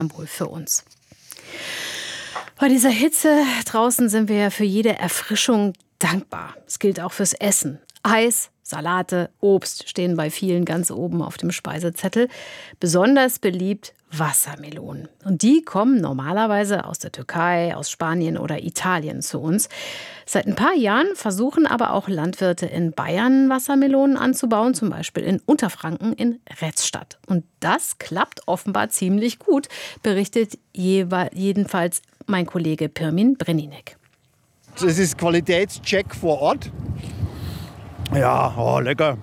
Wohl für uns. Bei dieser Hitze draußen sind wir ja für jede Erfrischung dankbar. Das gilt auch fürs Essen. Eis, Salate, Obst stehen bei vielen ganz oben auf dem Speisezettel. Besonders beliebt Wassermelonen. Und die kommen normalerweise aus der Türkei, aus Spanien oder Italien zu uns. Seit ein paar Jahren versuchen aber auch Landwirte in Bayern Wassermelonen anzubauen, zum Beispiel in Unterfranken in Retzstadt. Und das klappt offenbar ziemlich gut, berichtet jedenfalls mein Kollege Pirmin Breninek. Das ist Qualitätscheck vor Ort. Ja, oh, lecker.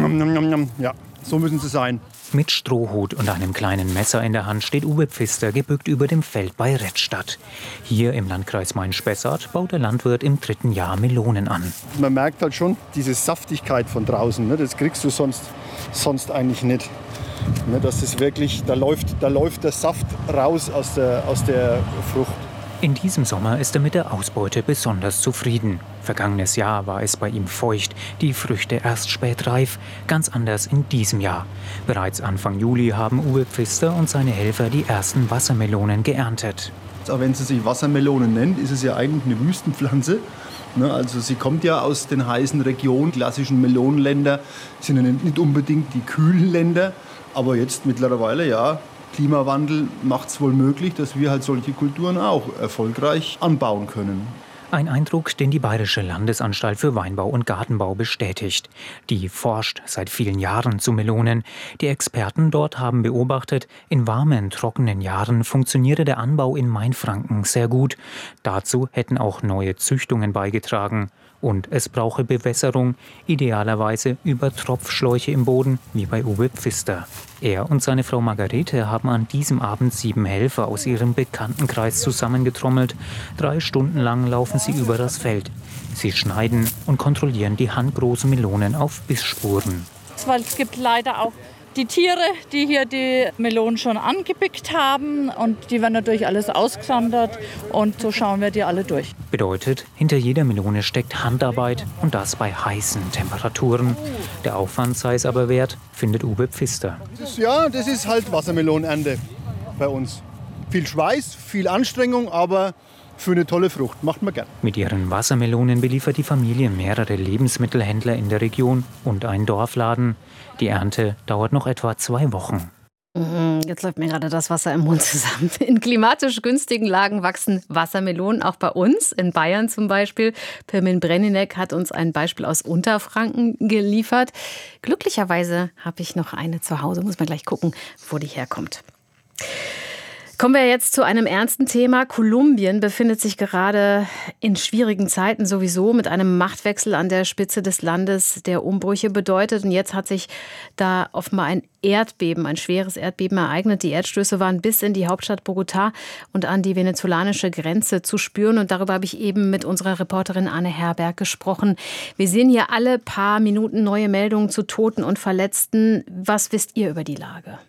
Ja, so müssen sie sein. Mit Strohhut und einem kleinen Messer in der Hand steht Uwe Pfister gebückt über dem Feld bei Retzstadt. Hier im Landkreis Main-Spessart baut der Landwirt im 3. Jahr Melonen an. Man merkt halt schon diese Saftigkeit von draußen. Ne? Das kriegst du sonst eigentlich nicht. Ne? Das ist wirklich, da läuft der Saft raus aus der Frucht. In diesem Sommer ist er mit der Ausbeute besonders zufrieden. Vergangenes Jahr war es bei ihm feucht, die Früchte erst spät reif, ganz anders in diesem Jahr. Bereits Anfang Juli haben Uwe Pfister und seine Helfer die ersten Wassermelonen geerntet. Auch wenn sie sich Wassermelone nennt, ist es ja eigentlich eine Wüstenpflanze. Also sie kommt ja aus den heißen Regionen, klassischen Melonenländer, sind ja nicht unbedingt die kühlen Länder, aber jetzt mittlerweile ja. Klimawandel macht es wohl möglich, dass wir halt solche Kulturen auch erfolgreich anbauen können. Ein Eindruck, den die Bayerische Landesanstalt für Weinbau und Gartenbau bestätigt. Die forscht seit vielen Jahren zu Melonen. Die Experten dort haben beobachtet, in warmen, trockenen Jahren funktioniere der Anbau in Mainfranken sehr gut. Dazu hätten auch neue Züchtungen beigetragen. Und es brauche Bewässerung, idealerweise über Tropfschläuche im Boden, wie bei Uwe Pfister. Er und seine Frau Margarete haben an diesem Abend 7 Helfer aus ihrem Bekanntenkreis zusammengetrommelt. 3 Stunden lang laufen sie über das Feld. Sie schneiden und kontrollieren die handgroßen Melonen auf Bissspuren. Weil es gibt leider auch die Tiere, die hier die Melonen schon angepickt haben, und die werden natürlich alles ausgesondert, und so schauen wir die alle durch. Bedeutet, hinter jeder Melone steckt Handarbeit, und das bei heißen Temperaturen. Der Aufwand sei es aber wert, findet Uwe Pfister. Das ist halt Wassermelonenernte bei uns. Viel Schweiß, viel Anstrengung, aber für eine tolle Frucht. Macht man gern. Mit ihren Wassermelonen beliefert die Familie mehrere Lebensmittelhändler in der Region und einen Dorfladen. Die Ernte dauert noch etwa 2 Wochen. Jetzt läuft mir gerade das Wasser im Mund zusammen. In klimatisch günstigen Lagen wachsen Wassermelonen, auch bei uns, in Bayern zum Beispiel. Pirmin Breninek hat uns ein Beispiel aus Unterfranken geliefert. Glücklicherweise habe ich noch eine zu Hause. Muss man gleich gucken, wo die herkommt. Kommen wir jetzt zu einem ernsten Thema. Kolumbien befindet sich gerade in schwierigen Zeiten sowieso mit einem Machtwechsel an der Spitze des Landes, der Umbrüche bedeutet. Und jetzt hat sich da offenbar ein schweres Erdbeben ereignet. Die Erdstöße waren bis in die Hauptstadt Bogotá und an die venezolanische Grenze zu spüren. Und darüber habe ich eben mit unserer Reporterin Anne Herberg gesprochen. Wir sehen hier alle paar Minuten neue Meldungen zu Toten und Verletzten. Was wisst ihr über die Lage?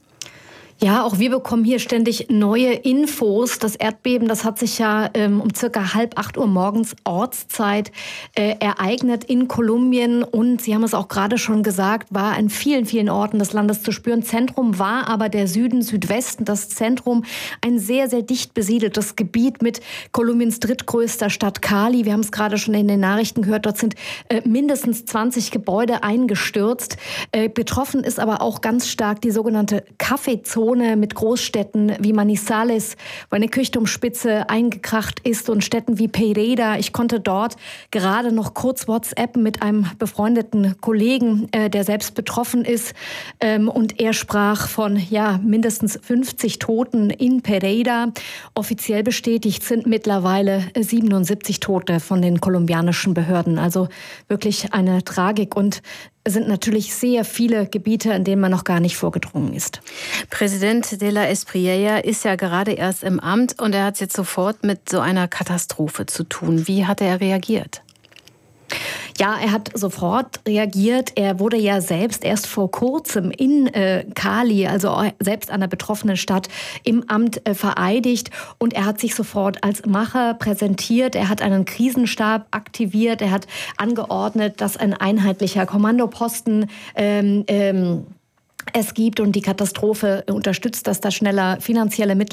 Ja, auch wir bekommen hier ständig neue Infos. Das Erdbeben, das hat sich ja um circa 7:30 Uhr morgens Ortszeit ereignet in Kolumbien. Und Sie haben es auch gerade schon gesagt, war an vielen, vielen Orten des Landes zu spüren. Zentrum war aber der Süden, Südwesten. Das Zentrum, ein sehr, sehr dicht besiedeltes Gebiet mit Kolumbiens drittgrößter Stadt Cali. Wir haben es gerade schon in den Nachrichten gehört. Dort sind mindestens 20 Gebäude eingestürzt. Betroffen ist aber auch ganz stark die sogenannte Kaffeezone mit Großstädten wie Manizales, wo eine Kirchturmspitze eingekracht ist, und Städten wie Pereira. Ich konnte dort gerade noch kurz WhatsAppen mit einem befreundeten Kollegen, der selbst betroffen ist. Und er sprach von mindestens 50 Toten in Pereira. Offiziell bestätigt sind mittlerweile 77 Tote von den kolumbianischen Behörden. Also wirklich eine Tragik, und es sind natürlich sehr viele Gebiete, in denen man noch gar nicht vorgedrungen ist. Präsident de la Espriella ist ja gerade erst im Amt, und er hat es jetzt sofort mit so einer Katastrophe zu tun. Wie hat er reagiert? Ja, er hat sofort reagiert. Er wurde ja selbst erst vor kurzem in Cali, also selbst an der betroffenen Stadt, im Amt vereidigt. Und er hat sich sofort als Macher präsentiert. Er hat einen Krisenstab aktiviert. Er hat angeordnet, dass ein einheitlicher Kommandoposten es gibt und die Katastrophe unterstützt, dass da schneller finanzielle Mittel